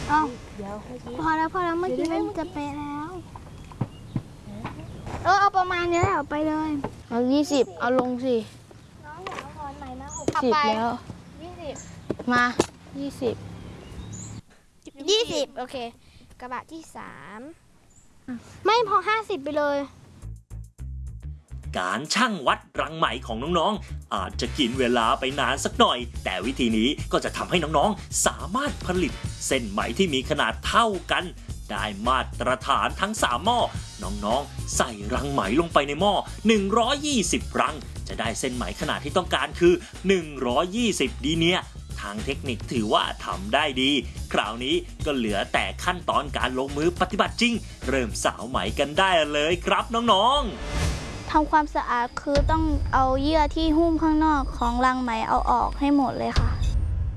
เอาเดี๋ยวพอแล้วเมื่อกี้มันจะเป๊ะแล้วเอาประมาณนี้แหละเอาไปเลยเอา20เอาลงสิน้องอยากเอาถอนใหม่มา 10แล้ว 20 มา 20โอเคกระบะที่3ไม่พอ50ไปเลยการชั่งวัดรังไหมของน้องๆอาจจะกินเวลาไปนานสักหน่อยแต่วิธีนี้ก็จะทำให้น้องๆสามารถผลิตเส้นไหมที่มีขนาดเท่ากันได้มาตรฐานทั้ง3หม้อน้องๆใส่รังไหมลงไปในหม้อ120รังจะได้เส้นไหมขนาดที่ต้องการคือ120ดีเนี่ยทางเทคนิคถือว่าทำได้ดีคราวนี้ก็เหลือแต่ขั้นตอนการลงมือปฏิบัติจริงเริ่มสาวไหมกันได้เลยครับน้องๆทำความสะอาดคือต้องเอาเยื่อที่หุ้มข้างนอกของรังไหมเอาออกให้หมดเลยค่ะ